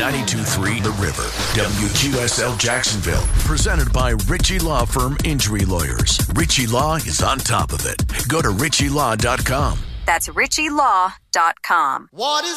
92.3 The River, WQSL Jacksonville. Presented by Ritchie Law Firm Injury Lawyers. Ritchie Law is on top of it. Go to ritchielaw.com. That's ritchielaw.com. What is